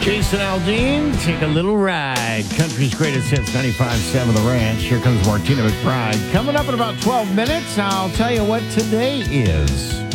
Jason Aldean, take a little ride. Country's greatest hits, 95.7 The Ranch. Here comes Martina McBride. Coming up in about 12 minutes, I'll tell you what today is.